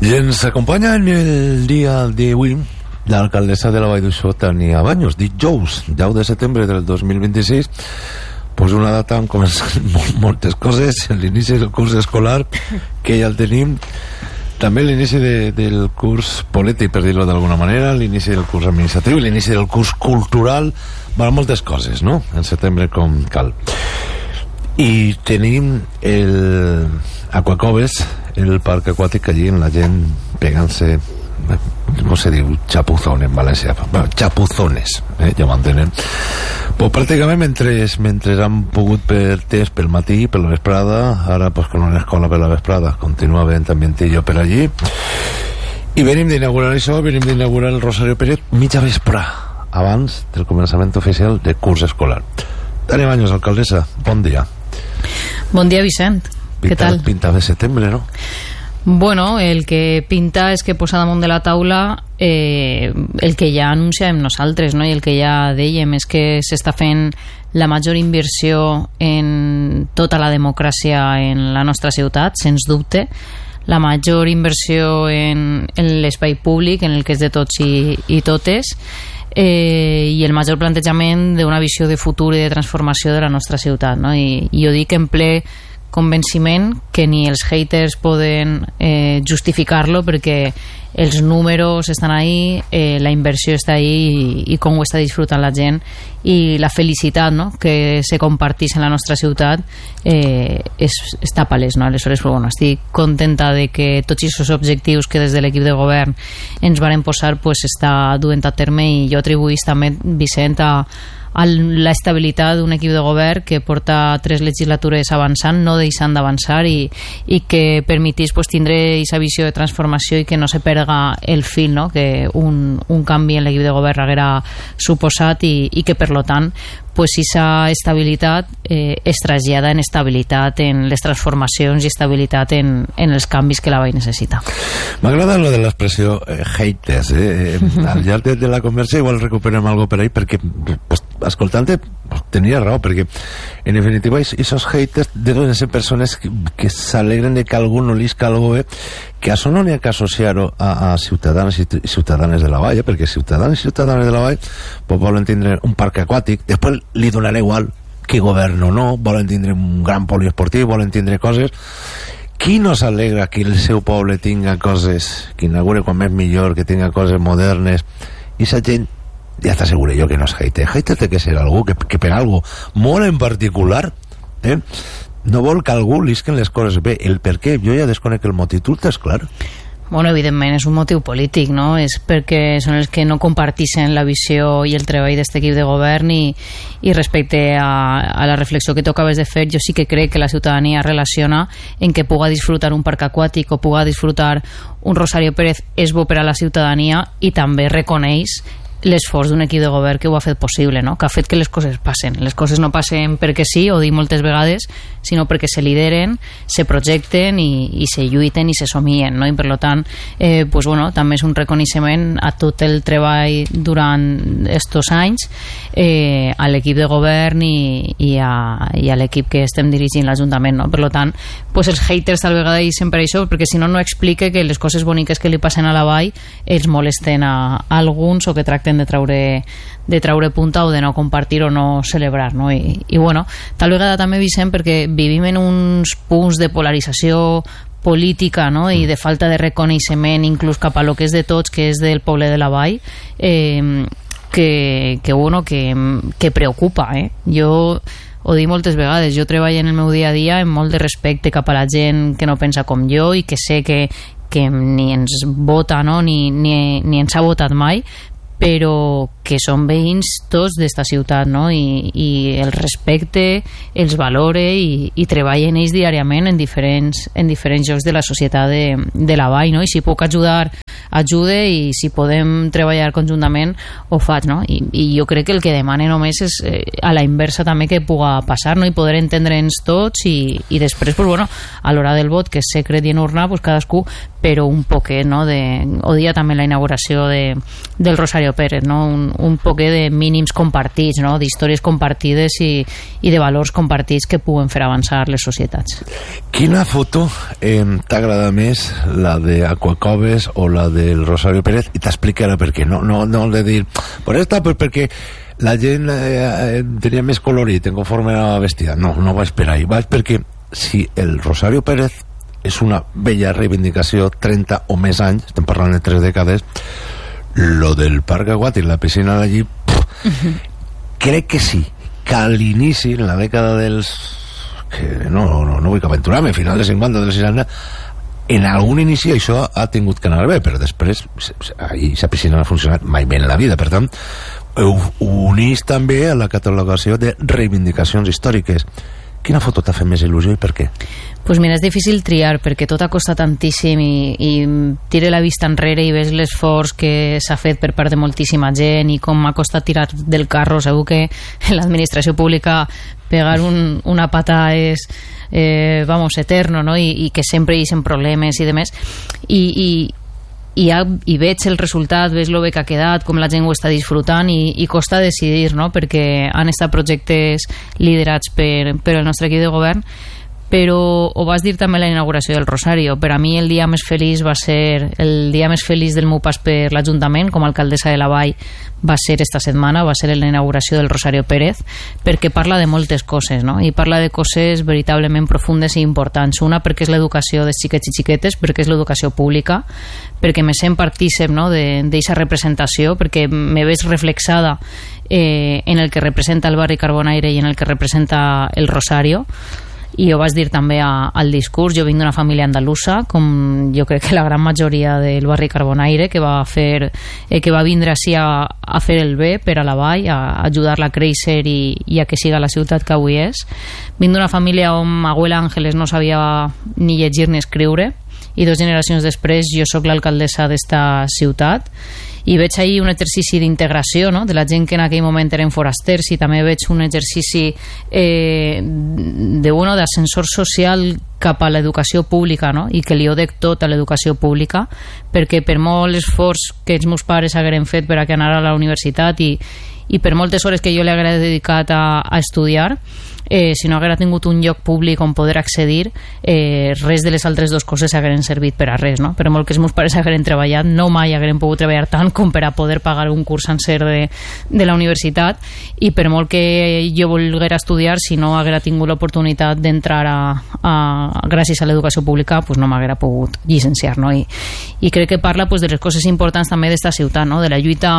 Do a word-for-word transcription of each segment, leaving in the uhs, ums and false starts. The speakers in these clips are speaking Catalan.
I ens acompanya en el dia d'avui l'alcaldessa de la Vall d'Uixó, Tania Baños, dijous deu de setembre del dos mil vint-i-sis, pues una data on comencen moltes coses, l'inici del curs escolar, que ja el tenim, també l'inici de, del curs polític, per dir-ho d'alguna manera, l'inici del curs administratiu, l'inici del curs cultural, van moltes coses, no?, en setembre com cal. I tenim el Aquacoves, el parc aquàtic allí, amb la gent pegant-se, com se diu, chapuzón en València, bueno, chapuzones, eh, ja m'entenen. Pues pràcticament mentre, mentre han pogut per temps pel matí, per la vesprada, ara pues con una escola per la vesprada, continua havent ambientillo per allí, i venim d'inaugurar això, venim d'inaugurar el Rosario Pérez mitja vespre, abans del començament oficial de curs escolar. Tania Baños, alcaldessa, bon dia. Bon dia, Vicent. Pinta, Què tal? Pinta de setembre, no? Bueno, el que pinta és que posa damunt de la taula eh, el que ja anunciàvem nosaltres, no? I el que ja dèiem és que s'està fent la major inversió en tota la democràcia en la nostra ciutat, sens dubte, la major inversió en, en l'espai públic, en el que és de tots i, i totes, eh, i el major plantejament d'una visió de futur i de transformació de la nostra ciutat, no? I, i jo dic en ple convenciment que ni els haters poden eh, justificar-lo, perquè els números estan ahí, eh, la inversió està ahí i, i com ho està disfrutant la gent, i la felicitat, no?, que se compartís en la nostra ciutat eh, és, està palès, no? Aleshores, bueno, estic contenta de que tots aquests objectius que des de l'equip de govern ens varen posar pues, està duent a terme, i jo atribuïs també, Vicent, a a l'estabilitat d'un equip de govern que porta tres legislatures avançant, no deixant d'avançar, i, i que permetís pues, tindre aquesta visió de transformació i que no se perga el fil, no?, que un, un canvi en l'equip de govern haguera suposat, i, i que per lo tant pues esa estabilitat eh, es trasllada en estabilitat en les transformacions i estabilitat en, en els canvis que la Vall necessita. M'agrada lo de l'expressió eh, haters, eh? Al llarg de, de la conversa igual recuperem algo per ahí, perquè pues, escoltant-te pues, tenia raó, perquè en definitiva esos haters deuen ser persones que, que s'alegren de que algú no li calgó bé, que això no n'hi ha que associar-ho a, a ciutadans i ciutadanes de la Vall, eh? Perquè ciutadans i ciutadanes de la Vall pues, volen tindre un parc aquàtic, després li donarà igual qui governa o no, volen tindre un gran poliesportiu, volen tindre coses. Qui no s'alegra que el seu poble tinga coses, que inaugure quan més millor, que tinga coses modernes? I sa gent, ja t'asseguro jo que no és hater. Hater té que ser algú que, que per algo molt en particular eh, no vol que algú li isquen les coses bé. El per què, jo ja desconec el motiu. Tu és clar? Bueno, evidentment és un motiu polític, no? És perquè són els que no compartixen la visió i el treball d'aquest equip de govern, i, i respecte a, a la reflexió que tu acabes de fer, jo sí que crec que la ciutadania relaciona en que puga disfrutar un parc aquàtic o puga disfrutar un Rosario Pérez és bo per a la ciutadania, i també reconeix l'esforç d'un equip de govern que ho ha fet possible, no? Que ha fet que les coses passen. Les coses no passen perquè sí, o dic moltes vegades, sinó perquè se lideren, se projecten i, i se lluiten i se somien, no? I per tant, eh, pues, bueno, també és un reconeixement a tot el treball durant estos anys, eh, a l'equip de govern i, i, a, i a l'equip que estem dirigint l'Ajuntament, no? Per tant, pues, els haters tal vegada dicen per això, perquè si no, no explica que les coses boniques que li passen a la Vall els molesten a, a alguns, o que tracten de traure, de traure punta, o de no compartir o no celebrar, no? I, i bueno, tal vegada també, Vicent, perquè vivim en uns punts de polarització política, no?, i de falta de reconeixement inclús cap a lo que és de tots, que és del poble de la Vall, eh, que, que, bueno, que, que preocupa, eh? Jo ho dic moltes vegades, jo treballo en el meu dia a dia amb molt de respecte cap a la gent que no pensa com jo, i que sé que, que ni ens vota, no?, ni, ni, ni ens ha votat mai, però que són veïns tots d'esta ciutat, no? I, i el respecte, els valore, i, i treballen ells diàriament en diferents, en diferents llocs de la societat de, de la Vall, no? I si puc ajudar ajude, i si podem treballar conjuntament ho faig, no? I, i jo crec que el que demane només és eh, a la inversa també que puga passar, no? I poder entendre'ns tots, i, i després pues, bueno, a l'hora del vot, que és secret i en urna, pues, cadascú, però un poquet, no? De, odia també la inauguració de, del Rosario Pérez, no? Un, un poquet de mínims compartits, no? D'històries compartides i, i de valors compartits que puguen fer avançar les societats. Quina foto eh, t'agrada més, la de Aquacoves o la del Rosario Pérez? I t'explicaré per què. No, no, no de dir, per esta, pues perquè la gent eh, tenia més colorit en conforme era vestida. No, no vaig per ahí. Vaig perquè si el Rosario Pérez és una bella reivindicació, trenta o més anys, estem parlant de tres dècades, lo del parc aquàtic, la piscina d'allí, uh-huh. crec que sí, que a l'inici, en la dècada dels... que no, no, no vull que aventurar-me, final dels cinquanta, dels seixanta, en algun inici això ha tingut que anar bé, però després aquesta piscina no ha funcionat mai bé en la vida. Per tant, ho unís també a la catalogació de reivindicacions històriques. Quina foto t'ha fet més il·lusió i per què? Pues mira, és difícil triar perquè tot ha costat tantíssim, i, i tire la vista enrere i ves l'esforç que s'ha fet per part de moltíssima gent i com ha costat tirar del carro. Segur que en l'administració pública pegar un, una pata és eh, vamos, eterno, no? I, i que sempre hi ha problemes i demés, i, i I, ha, i veig el resultat, veig lo bé que ha quedat, com la gent ho està disfrutant, i, i costa decidir, no? Perquè han estat projectes liderats per, per el nostre equip de govern, però ho vas dir també a la inauguració del Rosario. Per a mi el dia més feliç va ser el dia més feliç del meu pas per l'Ajuntament com a alcaldessa de la Vall, va ser esta setmana, va ser la inauguració del Rosario Pérez, perquè parla de moltes coses, no? I parla de coses veritablement profundes i importants. Una, perquè és l'educació de xiquets i xiquetes, perquè és l'educació pública, perquè me sent partícip, no? d'aquesta representació, perquè me veig reflexada eh, en el que representa el barri Carbonaire i en el que representa el Rosario. I ho vas dir també a, al discurs. Jo vinc d'una família andalusa, com jo crec que la gran majoria del barri Carbonaire, que va fer eh, que va vindre així a, a fer el bé per a la vall, a, a ajudar-la a créixer i, i a que siga la ciutat que avui és. Vinc d'una família on Abuela Ángeles no sabia ni llegir ni escriure, i dues generacions després jo sóc l'alcaldessa d'esta ciutat, i veig ahir un exercici d'integració, no? De la gent que en aquell moment eren forasters, i també veig un exercici eh, de, bueno, d'ascensor social cap a l'educació pública, no? I que li ho dec tot a l'educació pública, perquè per molt esforç que els meus pares hagueren fet per a que anara a la universitat, i, i per moltes hores que jo li haguera dedicat a, a estudiar, eh, si no haguera tingut un lloc públic on poder accedir, eh, res de les altres dues coses hagueren servit per a res, no? Per molt que els meus pares hagueren treballat, no mai hagueren pogut treballar tant com per a poder pagar un curs sencer de, de la universitat, i per molt que jo volguera estudiar, si no haguera tingut l'oportunitat d'entrar a, a, gràcies a l'educació pública, pues no m'haguera pogut llicenciar, no? I, i crec que parla pues, de les coses importants també d'esta ciutat, no? De la lluita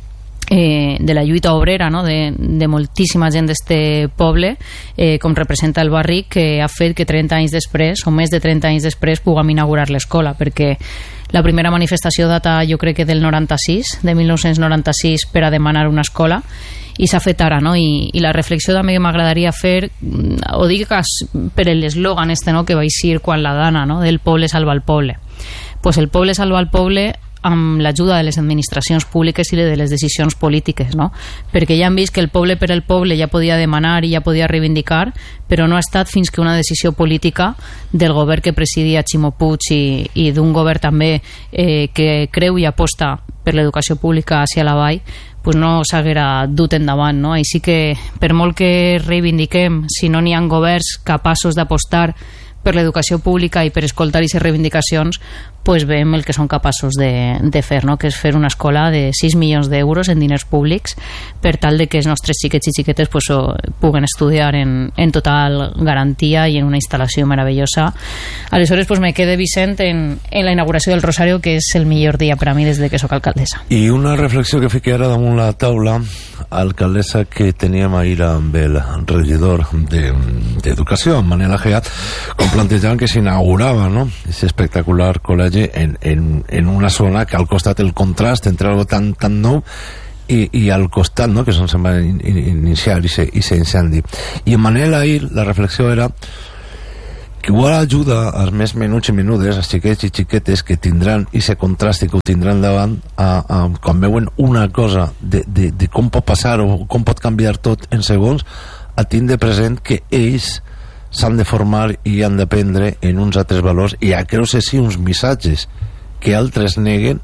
Eh, de la lluita obrera, no? de, de moltíssima gent d'este poble, eh, com representa el barri, que ha fet que trenta anys després, o més de trenta anys després, puguem inaugurar l'escola, perquè la primera manifestació data jo crec que del noranta-sis, de mil nou-cents noranta-sis, per a demanar una escola, i s'ha fet ara, no? I, i la reflexió també que m'agradaria fer, ho dic per l'eslògan este, no? Que va eixir quan la dana, no? Del poble salva el poble. Pues el poble salva el poble amb l'ajuda de les administracions públiques i de les decisions polítiques, no? Perquè ja han vist que el poble per el poble ja podia demanar i ja podia reivindicar, però no ha estat fins que una decisió política del govern que presidia Ximo Puig i, i d'un govern també eh, que creu i aposta per l'educació pública hacia la vall, pues no s'haguera dut endavant, no? Així que per molt que reivindiquem, si no n'hi ha governs capaços d'apostar per l'educació pública i per escoltar aquestes reivindicacions, pues veiem el que són capaços de, de fer, no? Que és fer una escola de sis milions d'euros en diners públics per tal de que els nostres xiquets i xiquetes pues, o, puguen estudiar en, en total garantia i en una instal·lació meravellosa. Aleshores pues, me quedé, Vicent, en, en la inauguració del Rosario, que és el millor dia per a mi des de que soc alcaldessa. I una reflexió que fiqué ara damunt la taula, alcaldessa, que teníem ahir amb el regidor d'Educació, de, Manel Agea, com plantejaven que s'inaugurava, no? Aquest espectacular col·legi en, en, en una zona que al costat el contrast entre algo tan, tan nou i, i al costat, no? Que és on se'n va in, iniciar i se, i se incendi. I en Manel ahir la reflexió era que igual ajuda als més menuts i menudes, als xiquets i xiquetes que tindran i se contrasti que ho tindran davant a, a, quan veuen una cosa de, de, de com pot passar o com pot canviar tot en segons, a tindre present que ells s'han de formar i han d'aprendre en uns altres valors i a creure sí uns missatges que altres neguen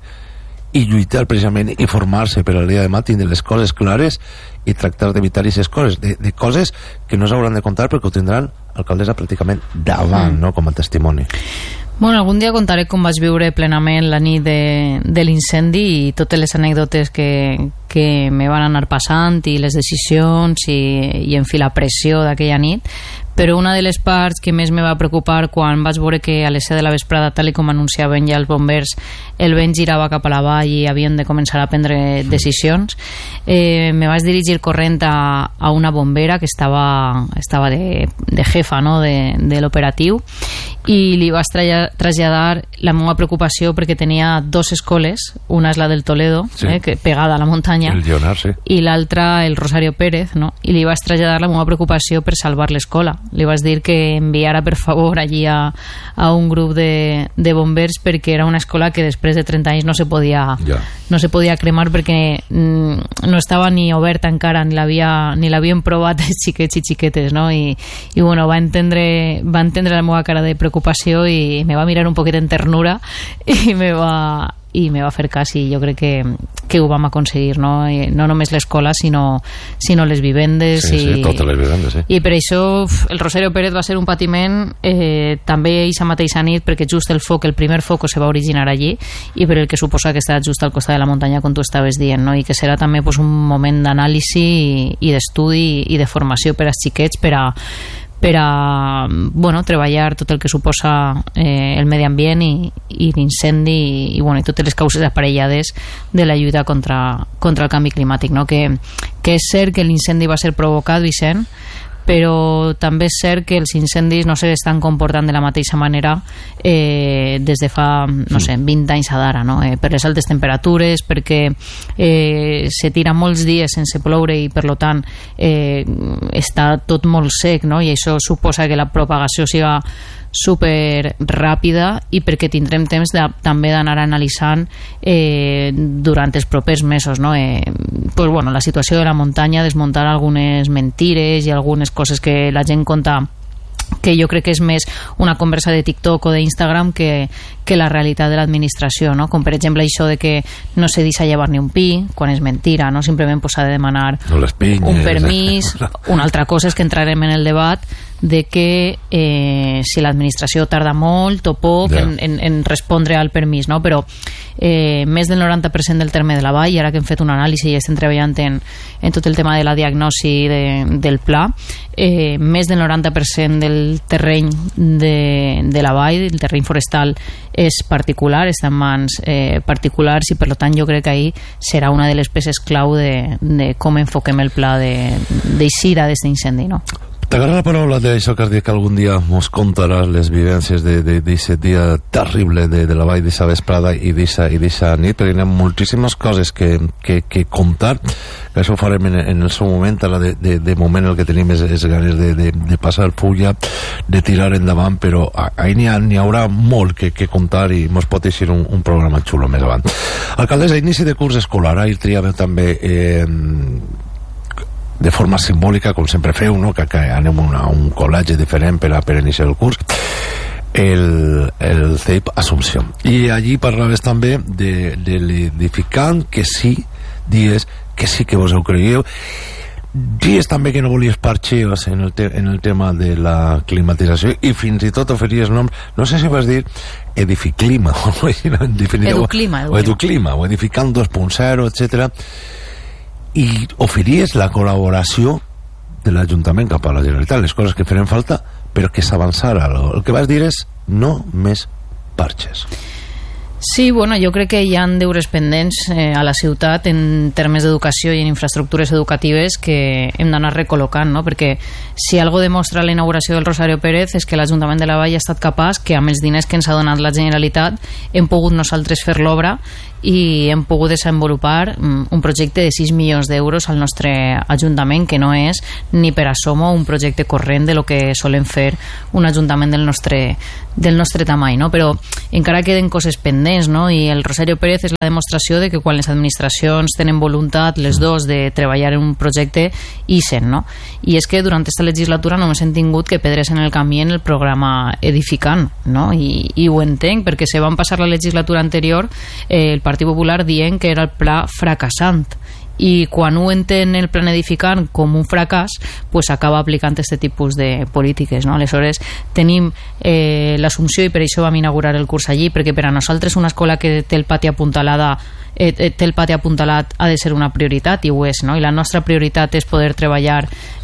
i lluitar precisament i formar-se per al dia de demà, tindre les coses clares i tractar d'evitar aquestes coses de, de coses que no s'hauran de contar perquè ho tindran alcaldessa pràcticament davant, mm. no? Com a testimoni. Bueno, algun dia contaré com vaig viure plenament la nit de, de l'incendi i totes les anècdotes que, que me van anar passant i les decisions i, i en fi la pressió d'aquella nit, però una de les parts que més me va preocupar quan vaig veure que a les set de la vesprada, tal com anunciaven ja els bombers, el vent girava cap a la vall i havien de començar a prendre decisions, eh, me vaig dirigir corrent a, a una bombera que estava, estava de, de jefa, no?, de, de l'operatiu, i li vaig traslladar la meva preocupació perquè tenia dos escoles, una és la del Toledo, sí. eh, que, pegada a la muntanya, el Lleonar, sí. i l'altra el Rosario Pérez, no? I li vaig traslladar la meva preocupació per salvar l'escola. Li vaig dir que enviara per favor allí a, a un grup de, de bombers perquè era una escola que després de trenta anys no se podia, ja. no se podia cremar perquè mm, no estava ni oberta encara, ni l'havia, ni l'havien provat els xiquets i xiquetes, no? I, i bueno, va entendre, va entendre la meva cara de preocupació i me va mirar un poquet en ternura i me va i me va fer cas i jo crec que, que ho vam aconseguir, no, I no només l'escola sinó, sinó les vivendes, sí, i, sí, totes les vivendes, sí. I per això el Rosario Pérez va ser un patiment eh, també aquesta mateixa nit perquè just el foc, el primer foc se va originar allí i per el que suposa que està just al costat de la muntanya com tu estaves dient, no? I que serà també pues, un moment d'anàlisi i, i d'estudi i de formació per als xiquets per a per a bueno, treballar tot el que suposa eh, el medi ambient i, i l'incendi i, i, bueno, i totes les causes aparellades de la lluita contra, contra el canvi climàtic, no? que, que és cert que l'incendi va ser provocat, Vicent, però també és cert que els incendis no s'estan comportant de la mateixa manera eh, des de fa, no sé, vint anys a d'ara, no? eh, per les altes temperatures, perquè eh, se tira molts dies sense ploure i per lo tant eh, està tot molt sec, no? I això suposa que la propagació siga super ràpida i perquè tindrem temps de, també d'anar analitzant eh, durant els propers mesos, no? Eh, pues bueno, la situació de la muntanya, desmuntar algunes mentires i algunes coses que la gent conta que jo crec que és més una conversa de TikTok o d'Instagram que, que la realitat de l'administració, no? Com per exemple això de que no se deixa llevar ni un pi quan és mentira, no? Simplement pues, s'ha de demanar no pinyes, un permís. Una altra cosa és que entrarem en el debat de que eh, si l'administració tarda molt o poc yeah. en, en, en respondre al permís, no? Però eh, més del noranta per cent del terme de la vall, i ara que hem fet un anàlisi i estem treballant en, en tot el tema de la diagnosi de, del pla, eh, més del noranta per cent del terreny de, de la vall, el terreny forestal és particular, està en mans eh, particulars, i per tant jo crec que ahí serà una de les peces clau de, de com enfoquem el pla d'eixida d'aquest incendi, no? T'agrada la paraula d'això que has dit, que algun dia mos contaràs les vivències d'aquest dia terrible de, de la vall d'aquesta vesprada i d'aquesta nit, perquè hi ha moltíssimes coses que, que, que contar, que això ho farem en, en el seu moment. Ara de, de, de moment el que tenim és, és ganes de, de, de passar fulla, de tirar endavant, però ahí n'hi ha, n'hi haurà molt que, que contar i mos pot eixir un, un programa xulo més avant. Alcaldessa, inici de curs escolar, ahir triàvem també eh, de forma simbòlica, com sempre feu, no? que, que anem a un col·legi diferent per a, per a iniciar el curs, el, el C E I P Assumpció. I allí parlaves també de, de l'edificant, que sí, dies que sí que vos ho creieu, dies també que no volies parxeos en el, te, en el tema de la climatització, i fins i tot oferies noms, no sé si vas dir Edificlima o Educlima, o Educlima o Edificant dos punt zero, etcètera, i oferies la col·laboració de l'Ajuntament cap a la Generalitat, les coses que farem falta, però que s'avançara. El que vas dir és no més parxes. Sí, bueno, jo crec que hi ha deures pendents eh, a la ciutat en termes d'educació i en infraestructures educatives que hem d'anar recol·locant, no? Perquè si algo demostra la inauguració del Rosario Pérez és que l'Ajuntament de la Vall ha estat capaç que amb els diners que ens ha donat la Generalitat hem pogut nosaltres fer l'obra i hem pogut desenvolupar un projecte de sis milions d'euros al nostre ajuntament, que no és ni per assomo un projecte corrent de lo que solen fer un ajuntament del nostre, del nostre tamany, no? Però encara queden coses pendents, no? I el Rosario Pérez és la demostració de que quan les administracions tenen voluntat, les dos, de treballar en un projecte, ixen, no? I és que durant aquesta legislatura només hem tingut que pedres en el camí en el programa Edificant, no? I, i ho entenc, perquè se van passar la legislatura anterior eh, el Partit Popular dient que era el pla fracassant, i quan ho entén el plan Edificant com un fracàs, pues acaba aplicant aquest tipus de polítiques, no? Aleshores tenim eh, l'Assumpció, i per això vam inaugurar el curs allí, perquè per a nosaltres una escola que té el pati apuntalada eh, té el pati apuntalat ha de ser una prioritat, i ho és, no? I la nostra prioritat és poder treballar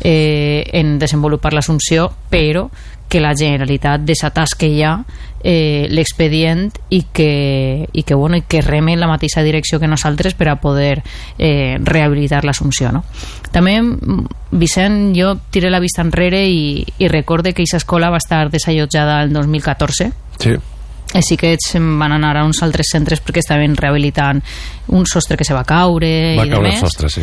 eh, en desenvolupar l'Assumpció, però que la Generalitat desatasque ja eh, l'expedient i que, i que, bueno, i que reme en la mateixa direcció que nosaltres per a poder eh, rehabilitar l'Assumpció, no? També, Vicent, jo tiré la vista enrere i, i recorde que aquesta escola va estar desallotjada el dos mil catorze. Sí. Els xiquets van anar a uns altres centres perquè estaven rehabilitant un sostre que se va caure va i caure demés. El sostre, sí.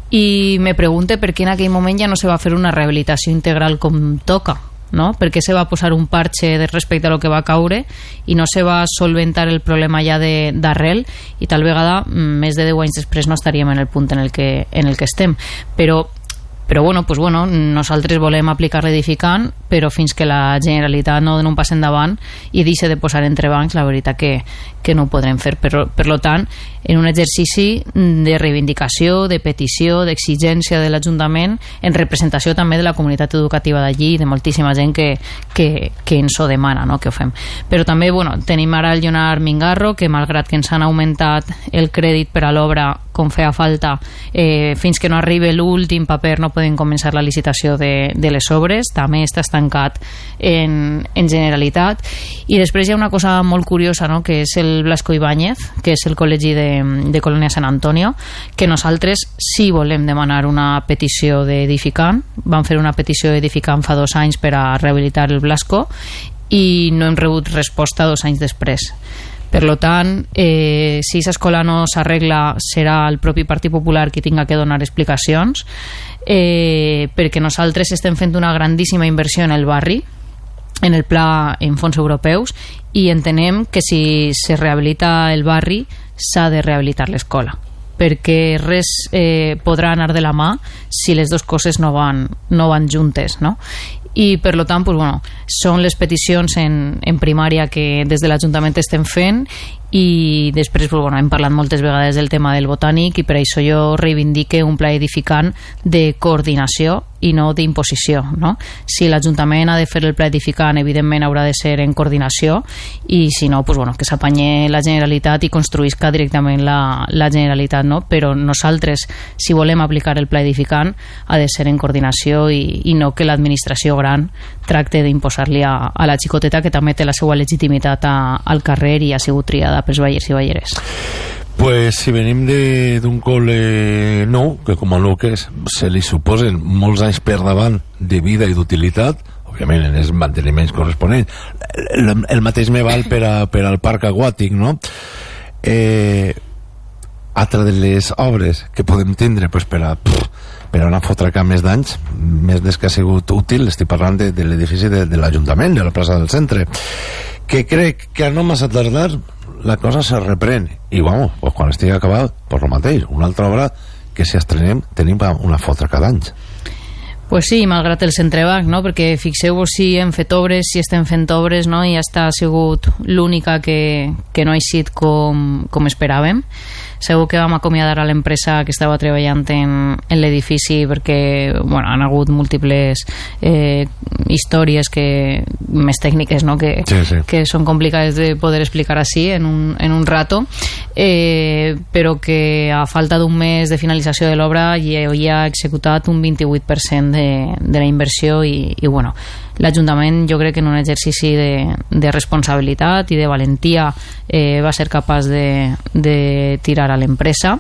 I me pregunte per què en aquell moment ja no se va fer una rehabilitació integral com toca, no? Perquè se va posar un parche respecte a lo que va caure i no se va solventar el problema ja d'arrel, i tal vegada més de deu anys després no estaríem en el punt en el que, en el que estem. Però però bueno, pues bueno, nosaltres volem aplicar l'Edificant, però fins que la Generalitat no doni un pas endavant i deixi de posar entrebancs, la veritat que, que no ho podrem fer. Per, per lo tant, en un exercici de reivindicació, de petició, d'exigència de l'Ajuntament, en representació també de la comunitat educativa d'allí i de moltíssima gent que, que, que ens ho demana, no?, que ho fem. Però també, bueno, tenim ara el Lleonard Mingarro, que malgrat que ens han augmentat el crèdit per a l'obra com feia falta, eh, fins que no arribi l'últim paper no podem començar la licitació de, de les obres, també està estancat en, en Generalitat. I després hi ha una cosa molt curiosa, no?, que és el Blasco Ibáñez, que és el col·legi de, de Colònia Sant Antonio, que nosaltres sí volem demanar una petició d'Edificant. Vam fer una petició d'Edificant fa dos anys per a rehabilitar el Blasco i no hem rebut resposta dos anys després. Per lo tant, eh, si aquesta escola no s'arregla, serà el propi Partit Popular qui tinga que donar explicacions, eh, perquè nosaltres estem fent una grandíssima inversió en el barri, en el pla en fons europeus, i entenem que si se rehabilita el barri s'ha de rehabilitar l'escola, perquè res eh, podrà anar de la mà si les dues coses no van, no van juntes, no? I per lo tant, pues, bueno, són les peticions en, en primària que des de l'Ajuntament estem fent, i després, pues, bueno, hem parlat moltes vegades del tema del botànic, i per això jo reivindique un pla edificant de coordinació i no d'imposició, no? Si l'Ajuntament ha de fer el pla edificant, evidentment haurà de ser en coordinació, i si no, pues, bueno, que s'apanye la Generalitat i construïsca directament la, la Generalitat, no? Però nosaltres, si volem aplicar el pla edificant, ha de ser en coordinació i, i no que l'administració gran tracte d'imposar-li a, a la xicoteta, que també té la seva legitimitat a, al carrer i ha sigut triada pels ballers i balleres. Pues si venim d'un col·le nou, que com a nou que és, se li suposen molts anys per davant de vida i d'utilitat, òbviament en els manteniments corresponents, el, el mateix me val per, a, per al parc aquàtic, no? Eh, altra de les obres que podem tindre, pues, per a pff, per a anar a fotre cap més d'anys, més des que ha sigut útil, estic parlant de, de l'edifici de, de l'Ajuntament, de la plaça del centre, que crec que no massa tardar la cosa se reprèn, i vamos, pues quan estigui acabat, pues lo mateix, una altra obra que si estrenem tenim una fotre cada any. Pues sí, malgrat el centrebanc, no? Perquè fixeu-vos si hem fet obres, si estem fent obres, no? I esta ha sigut l'única que, que no ha eixit com, com esperàvem. Segur que vam acomiadar a l'empresa que estava treballant en, en l'edifici perquè, bueno, han hagut múltiples eh, històries que, més tècniques, no? Que, sí, sí. que són complicades de poder explicar així en un, en un rato, eh, però que a falta d'un mes de finalització de l'obra ja, ja ha executat un vint-i-vuit per cent de, de la inversió i, i bueno, l'Ajuntament, jo crec que en un exercici de, de responsabilitat i de valentia eh, va ser capaç de, de tirar a l'empresa,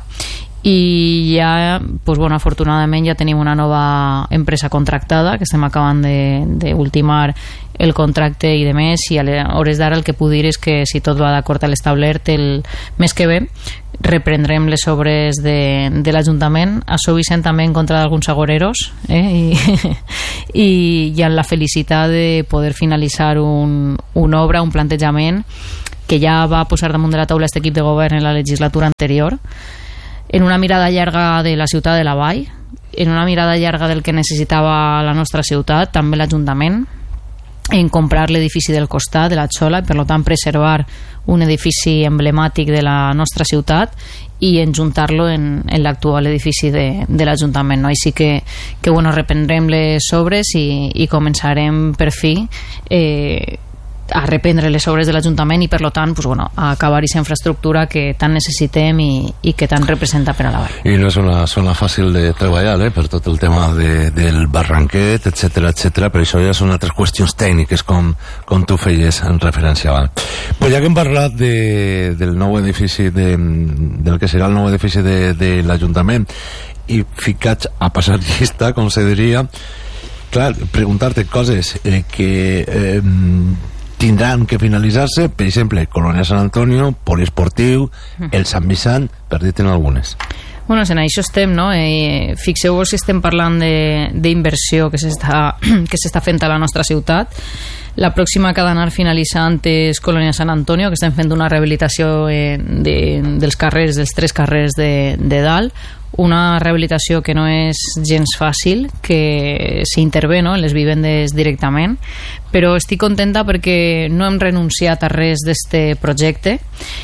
i ja, pues, bueno, afortunadament ja tenim una nova empresa contractada que estem acabant d'ultimar el contracte i de més, i a hores d'ara el que puc dir és que si tot va d'acord a l'establert, el mes que ve reprendrem les obres de, de l'Ajuntament. Això Vicent també en contra d'alguns agoreros, eh? I, i, i amb la felicitat de poder finalitzar un, una obra, un plantejament que ja va posar damunt de la taula aquest equip de govern en la legislatura anterior, en una mirada llarga de la ciutat de la Vall, en una mirada llarga del que necessitava la nostra ciutat, també l'Ajuntament, en comprar l'edifici del costat de la Xola i per tant preservar un edifici emblemàtic de la nostra ciutat i en juntar-lo en, en l'actual edifici de, de l'Ajuntament, no? Així que, que bueno, reprendrem les obres i, i començarem per fi eh, a reprendre les obres de l'Ajuntament i per tant pues, bueno, a acabar aquesta infraestructura que tant necessitem i, i que tant representa per a la Vall. I no és una zona fàcil de treballar, eh? Per tot el tema de, del barranquet, etcètera, etcètera, però això ja són altres qüestions tècniques com, com tu feies en referència abans. Però ja que hem parlat de, del nou edifici de, del que serà el nou edifici de, de l'Ajuntament i ficats a passar llista, com se diria, clar, preguntar-te coses eh, que eh, tindran que finalitzar-se, per exemple, Colònia Sant Antonio, Poliesportiu, el Sant Vicent, per dir-te'n algunes. Bueno, en això estem, no? Eh, fixeu-vos si estem parlant d'inversió que s'està que s'està fent a la nostra ciutat. La pròxima que ha d'anar finalitzant és Colònia Sant Antonio, que estem fent una rehabilitació eh, de, dels carrers, dels tres carrers de, de dalt, una rehabilitació que no és gens fàcil, que s'intervé, no?, en les vivendes directament, però estic contenta perquè no hem renunciat a res d'este projecte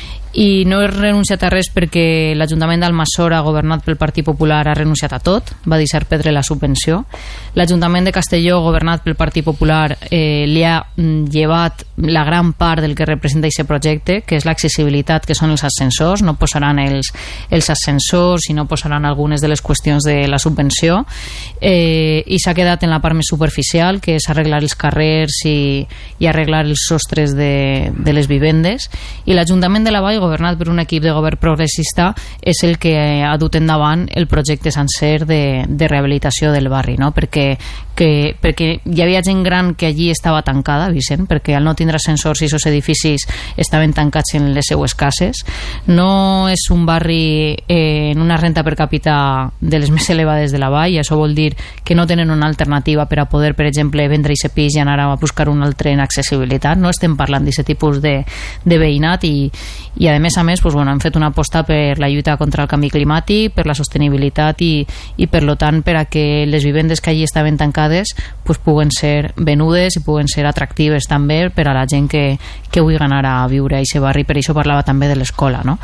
i no he renunciat a res perquè l'Ajuntament d'Almassora, governat pel Partit Popular, ha renunciat a tot, va deixar perdre la subvenció. L'Ajuntament de Castelló, governat pel Partit Popular, eh, li ha llevat la gran part del que representa aquest projecte, que és l'accessibilitat, que són els ascensors. No posaran els, els ascensors i no posaran algunes de les qüestions de la subvenció, eh, i s'ha quedat en la part més superficial, que és arreglar els carrers i, i arreglar els sostres de, de les vivendes. I l'Ajuntament de la Vall, governat per un equip de govern progressista, és el que ha dut endavant el projecte sencer de, de rehabilitació del barri, no? Perquè, que, perquè hi havia gent gran que allí estava tancada, Vicent, perquè al no tindre ascensors i aquests edificis estaven tancats en les seues cases. No és un barri eh, en una renta per càpita de les més elevades de la Vall, i això vol dir que no tenen una alternativa per a poder, per exemple, vendre aquest pis i anar a buscar un altre en accessibilitat. No estem parlant d'aquest tipus de, de veïnat i, i a més a més pues, bueno, hem fet una aposta per la lluita contra el canvi climàtic, per la sostenibilitat i, i per lo tant per a que les vivendes que allí estaven tancades pues, puguen ser venudes i puguen ser atractives també per a la gent que, que vulgui anar a viure a aquest barri. Per això parlava també de l'escola, no?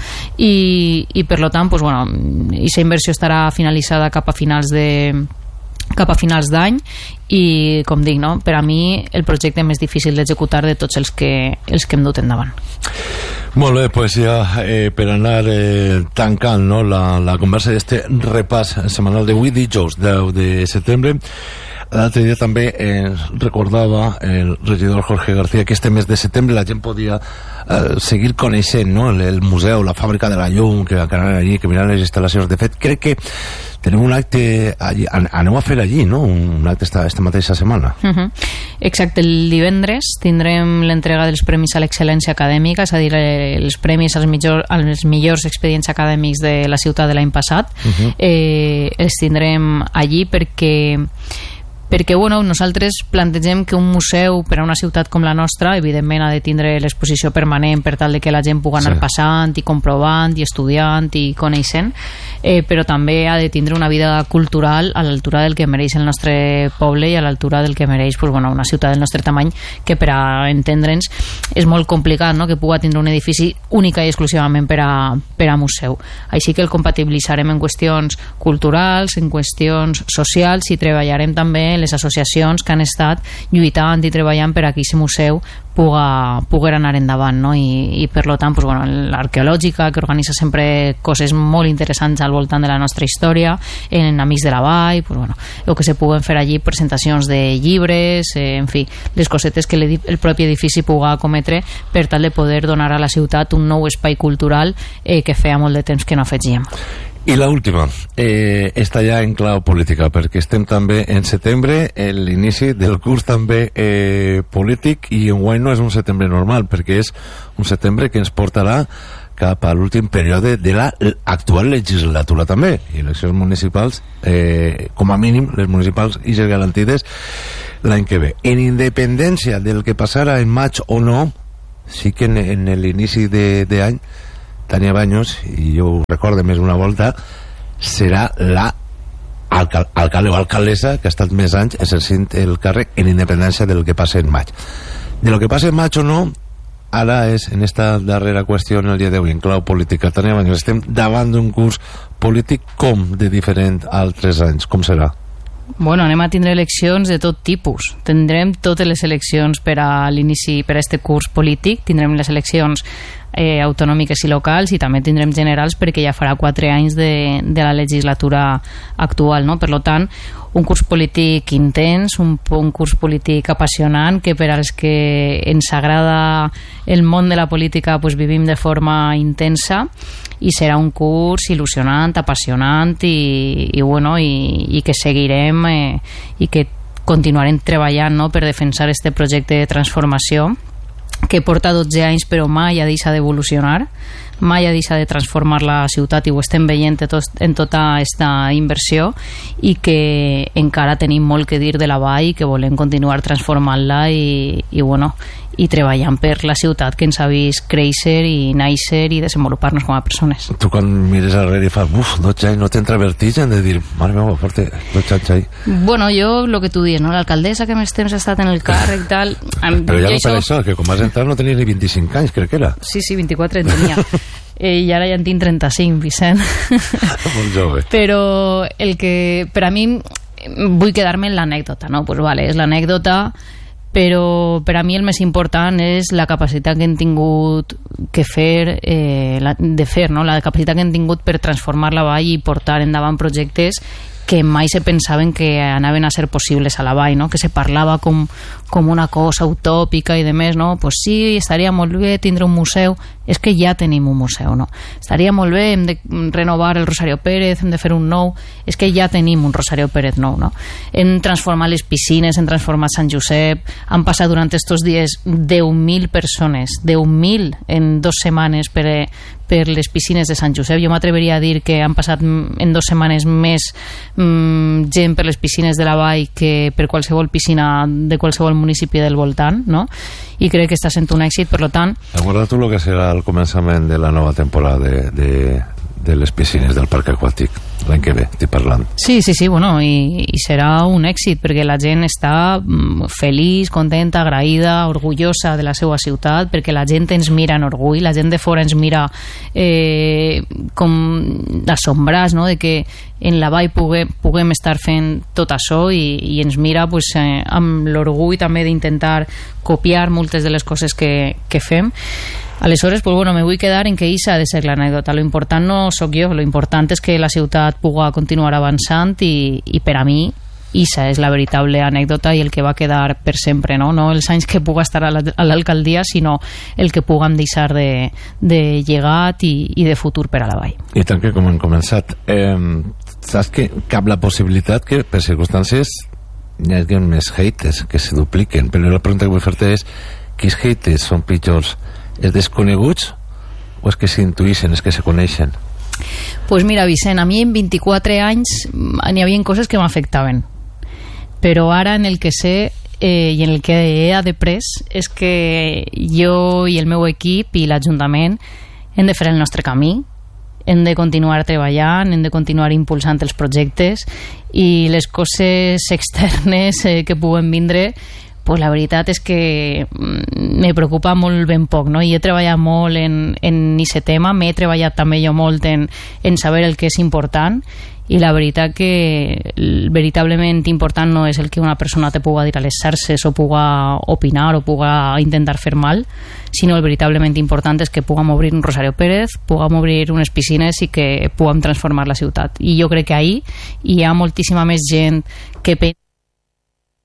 I, i per lo tant pues, bueno, aquesta inversió estarà finalitzada cap a finals de cap a finals d'any i, com dic, no? Per a mi el projecte més difícil d'executar de tots els que, els que hem dut endavant. Molt bé, pues ja eh, per anar eh, tancant, no, la, la conversa d'este repàs setmanal d'avui, dijous deu de setembre. L'altre dia també eh, recordava el regidor Jorge García que este mes de setembre la gent podia eh, seguir coneixent, no?, el, el museu, la fàbrica de la llum, que anaven allí, que miraven les instal·lacions. De fet, crec que tenim un acte allí, an aneu a fer allí, no?, un acte esta, esta mateixa setmana. Uh -huh. Exacte, el divendres tindrem l'entrega dels Premis a l'Excel·lència Acadèmica, és a dir, els premis als, millor, als millors expedients acadèmics de la ciutat de l'any passat. Uh -huh. eh, els tindrem allí perquè perquè bueno, nosaltres plantegem que un museu per a una ciutat com la nostra evidentment ha de tindre l'exposició permanent per tal de que la gent pugui anar sí. passant i comprovant i estudiant i coneixent, eh, però també ha de tindre una vida cultural a l'altura del que mereix el nostre poble i a l'altura del que mereix pues, bueno, una ciutat del nostre tamany, que per a entendre'ns és molt complicat, no?, que pugui tindre un edifici única i exclusivament per a, per a museu. Així que el compatibilitzarem en qüestions culturals, en qüestions socials, i treballarem també les associacions que han estat lluitant i treballant per a que aquest museu puga, puga anar endavant, no? I, i per lo tant pues, bueno, l'arqueològica, que organitza sempre coses molt interessants al voltant de la nostra història, en Amics de la Vall, pues, bueno, el que se puguen fer allí, presentacions de llibres, eh, en fi, les cosetes que el propi edifici puga cometre per tal de poder donar a la ciutat un nou espai cultural eh, que feia molt de temps que no afegíem. I l'última, eh, està ja en clau política, perquè estem també en setembre, en l'inici del curs també eh, polític, i enguany no és un setembre normal, perquè és un setembre que ens portarà cap a l'últim període de l'actual legislatura també, i eleccions municipals, eh, com a mínim les municipals i les garantides l'any que ve. En independència del que passarà en maig o no, sí que en, en l'inici d'any Tania Baños, i jo ho recordo més una volta, serà la alcal alcalde o alcaldessa que ha estat més anys exercint el càrrec en independència del que passa en maig. De lo que passa en maig o no, ara és en esta darrera qüestió en el dia d'avui, en clau política. Tania Baños, estem davant d'un curs polític com de diferent a altres anys? Com serà? Bueno, anem a tindre eleccions de tot tipus. Tindrem totes les eleccions per a l'inici, per a este curs polític. Tindrem les eleccions eh, autonòmiques i locals, i també tindrem generals, perquè ja farà quatre anys de, de la legislatura actual, no? Per tant, un curs polític intens, un, un curs polític apassionant, que per als que ens agrada el món de la política pues, vivim de forma intensa, i serà un curs il·lusionant, apassionant, i, i, bueno, i, i que seguirem eh, i que continuarem treballant, no?, per defensar este projecte de transformació que porta dotze anys però mai ha deixat d'evolucionar, mai ha deixat de transformar la ciutat, i ho estem veient en tota aquesta inversió, i que encara tenim molt que dir de la vall, que volem continuar transformant-la i, i, bueno, i treballant per la ciutat que ens ha vist créixer i néixer i desenvolupar-nos com a persones. Tu quan mires al rere i fas, uf, dotze anys, no t'entra vertigen de dir, mare meva, porta dotze anys ahí? Bueno, jo, el que tu dius, no? L'alcaldessa que més temps ha estat en el càrrec, tal... Però ja no per això, que quan vas entrar no tenies ni vint-i-cinc anys, crec que era. Sí, sí, vint-i-quatre en tenia. Eh, i ara ja en tinc trenta-cinc, Vicent. Molt jove. Però el que, per a mi, vull quedar-me en l'anècdota, no? Pues vale, és l'anècdota, però per a mi el més important és la capacitat que hem tingut que fer, eh, la, de fer, no? La capacitat que hem tingut per transformar la vall i portar endavant projectes que mai se pensaven que anaven a ser possibles a la vall, no? Que se parlava com, com una cosa utòpica i de més, no? Pues sí, estaria molt bé tindre un museu. És que ja tenim un museu, no? Estaria molt bé, hem de renovar el Rosario Pérez, hem de fer un nou. És que ja tenim un Rosario Pérez nou, no? Hem transformat les piscines, hem transformat Sant Josep, han passat durant estos dies deu mil persones, deu mil en dues setmanes per, per les piscines de Sant Josep. Jo m'atreveria a dir que han passat en dues setmanes més mmm, gent per les piscines de la vall que per qualsevol piscina de qualsevol municipi del voltant, no? I crec que està sent un èxit, per tant... Acorda tu el que serà el començament de la nova temporada de, de, de les piscines del parc aquàtic l'any que ve, estic parlant. Sí, sí, sí, bueno, i, i serà un èxit perquè la gent està feliç, contenta, agraïda, orgullosa de la seva ciutat, perquè la gent ens mira en orgull, la gent de fora ens mira eh, com assombrats, no?, de que en la vall puguem, puguem estar fent tot això, i, i ens mira pues, eh, amb l'orgull també d'intentar copiar moltes de les coses que, que fem. Aleshores, pues bueno, me vull quedar en que això ha de ser l'anècdota. Lo important no sóc jo, lo important és que la ciutat puga continuar avançant, i, i per a mi això és la veritable anècdota i el que va quedar per sempre, no? No els anys que puga estar a l'alcaldia, sinó el que puguem deixar de, de llegat i, i de futur per a la vall. I tant que com hem començat, eh, saps que cap la possibilitat que per circumstàncies hi hagi més haters que se dupliquen, però la pregunta que vull fer-te és, quins haters són pitjors, els desconeguts o és que s'intuïssin, és que se coneixen? Pues mira, Vicent, a mi en vint-i-quatre anys n'hi havia coses que m'afectaven, però ara en el que sé eh, i en el que he après és que jo i el meu equip i l'Ajuntament hem de fer el nostre camí, hem de continuar treballant, hem de continuar impulsant els projectes, i les coses externes eh, que puguen vindre, pues la veritat és que me preocupa molt ben poc, no? I he treballat molt en, en aquest tema, m'he treballat també jo molt en, en saber el que és important, i la veritat que el veritablement important no és el que una persona te puga dir a les xarxes o puga opinar o puga intentar fer mal, sinó el veritablement important és que puguem obrir un Rosario Pérez, puguem obrir unes piscines i que puguem transformar la ciutat. I jo crec que ahí hi ha moltíssima més gent que pensa